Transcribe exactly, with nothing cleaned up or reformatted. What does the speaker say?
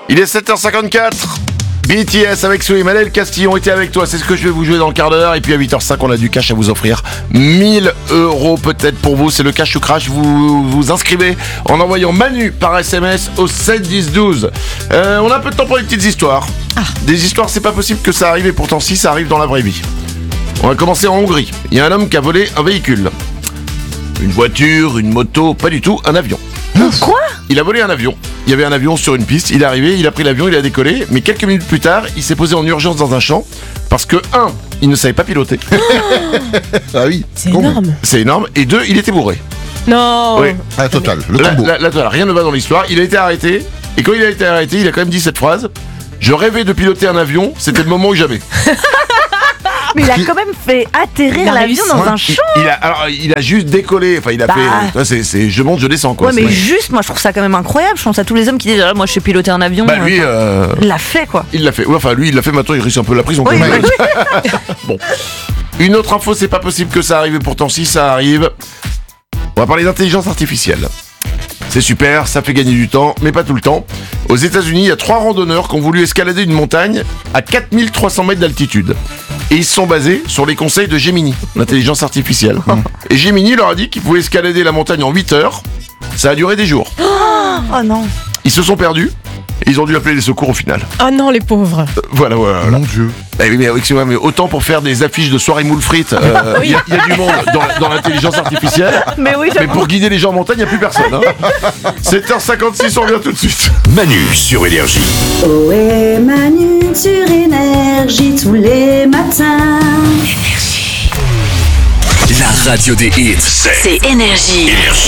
Il est sept heures cinquante-quatre. B T S avec Souli, Manel Castillon était avec toi, c'est ce que je vais vous jouer dans le quart d'heure. Et puis à huit heures cinq, on a du cash à vous offrir. mille euros peut-être pour vous, c'est le cash ou crash. Vous vous inscrivez en envoyant Manu par S M S au sept dix douze. Euh, on a un peu de temps pour les petites histoires. Ah. Des histoires, c'est pas possible que ça arrive, et pourtant si, ça arrive dans la vraie vie. On va commencer en Hongrie. Il y a un homme qui a volé un véhicule. Une voiture, une moto, pas du tout, un avion. Quoi ? Il a volé un avion. Il y avait un avion sur une piste, il est arrivé, il a pris l'avion, il a décollé, mais quelques minutes plus tard, il s'est posé en urgence dans un champ, parce que, un, il ne savait pas piloter. Ah oui. C'est énorme. C'est énorme. Et deux, il était bourré. Non. Oui. La totale, le La, combo. la, la totale, rien ne va dans l'histoire. Il a été arrêté, et quand il a été arrêté, il a quand même dit cette phrase: je rêvais de piloter un avion, c'était le moment ou jamais. Mais il a quand même fait atterrir Il a l'avion réussi. dans Ouais. un champ. Il, il a, alors, il a juste décollé, enfin il a Bah. fait, ouais, c'est, c'est je monte, je descends quoi. Ouais, mais C'est- juste, moi je trouve ça quand même incroyable. Je pense à tous les hommes qui disent ah, moi je sais piloter un avion. Bah lui, euh, Il l'a fait quoi. il l'a fait. Ouais, enfin lui, il l'a fait. Maintenant, il risque un peu la prison. Oui, quand même. oui, Bon. Une autre info, c'est pas possible que ça arrive, et pourtant si ça arrive. On va parler d'intelligence artificielle. C'est super, ça fait gagner du temps, mais pas tout le temps. Aux États-Unis, il y a trois randonneurs qui ont voulu escalader une montagne à quatre mille trois cents mètres d'altitude. Et ils se sont basés sur les conseils de Gemini, l'intelligence artificielle. Et Gemini leur a dit qu'ils pouvaient escalader la montagne en huit heures. Ça a duré des jours. Oh non. Ils se sont perdus et ils ont dû appeler les secours au final. Oh non, les pauvres. Euh, voilà, voilà. voilà. Mon Dieu. Eh oui, mais, excusez-moi, mais autant pour faire des affiches de soirée moule frites, euh, il y, a- il y a du monde dans, dans l'intelligence artificielle. Mais oui, Mais j'avoue. pour guider les gens en montagne, il n'y a plus personne. Hein. sept heures cinquante-six, on revient tout de suite. Manu sur Énergie. Ohé Manu sur Énergie tous les matins. La radio des hits, c'est C'est Énergie. Énergie.